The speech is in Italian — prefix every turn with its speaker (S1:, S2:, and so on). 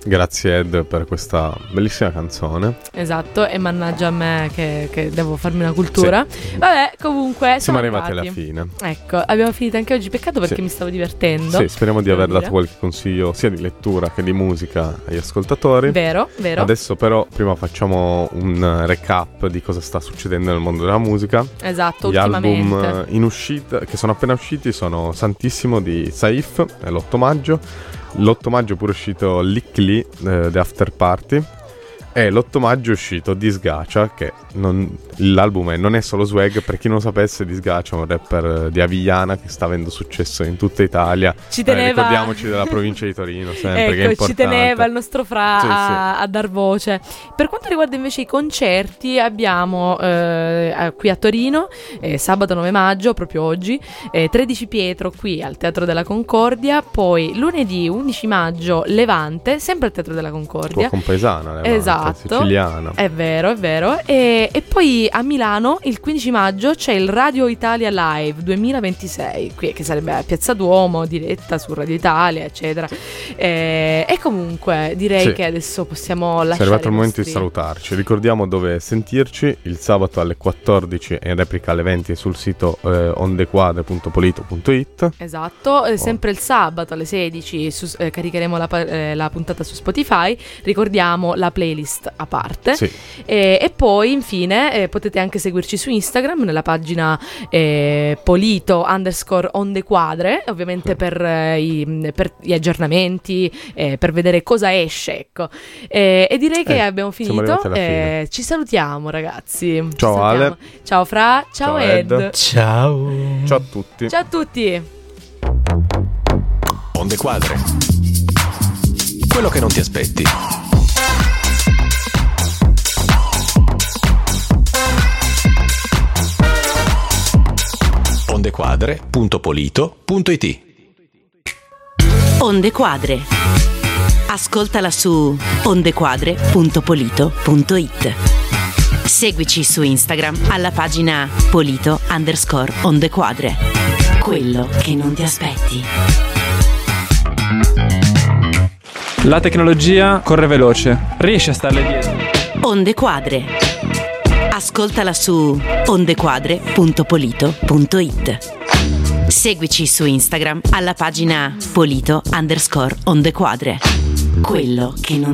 S1: Grazie Ed per questa bellissima canzone.
S2: Esatto, e mannaggia a me che devo farmi una cultura. Sì. Vabbè, comunque
S1: siamo arrivati alla fine.
S2: Ecco, abbiamo finito anche oggi, peccato perché mi stavo divertendo.
S1: Sì, speriamo di aver dato qualche consiglio sia di lettura che di musica agli ascoltatori.
S2: Vero.
S1: Adesso però prima facciamo un recap di cosa sta succedendo nel mondo della musica.
S2: Esatto,
S1: gli
S2: ultimamente.
S1: album in uscita, che sono appena usciti, sono Santissimo di Saif, è l'8 maggio. L'8 maggio è pure uscito Lick Lee, The After Party. E l'8 maggio è uscito Disgacia, che l'album non è solo swag. Per chi non sapesse, Disgacia è un rapper di Avigliana che sta avendo successo in tutta Italia.
S2: Ci teneva...
S1: ricordiamoci della provincia di Torino sempre,
S2: ecco,
S1: che è importante.
S2: ci teneva il nostro Fra a dar voce. Per quanto riguarda invece i concerti, abbiamo qui a Torino sabato 9 maggio, proprio oggi, 13 Pietro qui al Teatro della Concordia. Poi lunedì 11 maggio Levante, sempre al Teatro della Concordia.
S1: Tua compaesana Levante.
S2: Esatto,
S1: siciliana.
S2: È vero. E poi a Milano il 15 maggio c'è il Radio Italia Live 2026, qui, che sarebbe a Piazza Duomo, diretta su Radio Italia, eccetera. E comunque direi che adesso possiamo lasciare.
S1: È arrivato il momento di salutarci. Ricordiamo dove sentirci: il sabato alle 14 e in replica alle 20 sul sito ondequadre.polito.it.
S2: Esatto, sempre il sabato alle 16 caricheremo la puntata su Spotify. Ricordiamo la playlist a parte.
S1: Sì.
S2: E poi infine potete anche seguirci su Instagram nella pagina Polito__ondequadre, ovviamente per gli aggiornamenti, per vedere cosa esce, ecco. E direi che abbiamo finito. Ci salutiamo, ragazzi.
S1: Ciao Ale.
S2: Ciao Fra. Ciao Ed.
S3: Ciao
S1: a tutti.
S2: Ciao a tutti.
S4: Onde Quadre, quello che non ti aspetti. ondequadre.polito.it.
S5: Onde Quadre. Ascoltala su ondequadre.polito.it. Seguici su Instagram alla pagina Polito_ondequadre. Quello che non ti aspetti.
S6: La tecnologia corre veloce, riesci a starle dietro.
S5: Onde Quadre. Ascoltala su ondequadre.polito.it. Seguici su Instagram alla pagina Polito_ondequadre. Quello che non